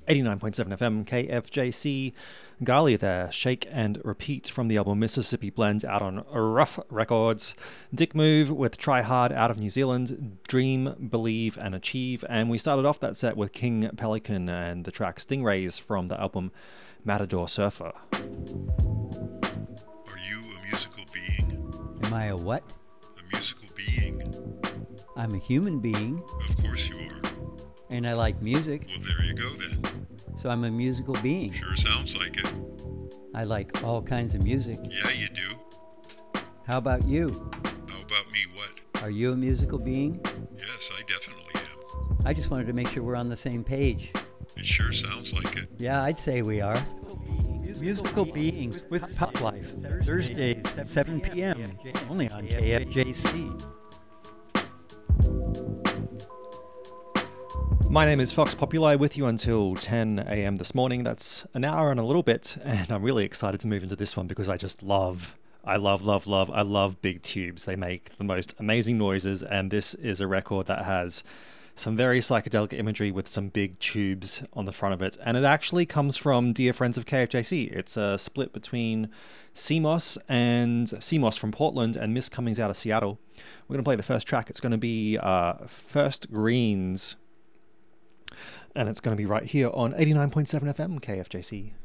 89.7 FM KFJC. Galia there, Shake and Repeat from the album Mississippi Blend out on Rough Records. Dick Move with Try Hard out of New Zealand, Dream, Believe and Achieve. And we started off that set with King Pelican and the track Stingrays from the album Matador Surfer. Are you a musical being? Am I a what? A musical being? I'm a human being. Of course you are. And I like music. Well, there you go then. So I'm a musical being. Sure sounds like it. I like all kinds of music. Yeah, you do. How about you? How about me what? Are you a musical being? Yes, I definitely am. I just wanted to make sure we're on the same page. It sure sounds like it. Yeah, I'd say we are. Musical Beings with Pop Life. Thursdays, 7 p.m. Only on KFJC. My name is Fox Populi, with you until 10 a.m. this morning. That's an hour and a little bit, and I'm really excited to move into this one because I love big tubes. They make the most amazing noises, and this is a record that has some very psychedelic imagery with some big tubes on the front of it. And it actually comes from dear friends of KFJC. It's a split between CMOS from Portland and Miss Cummings out of Seattle. We're going to play the first track. It's going to be First Greens, and it's going to be right here on 89.7 FM KFJC.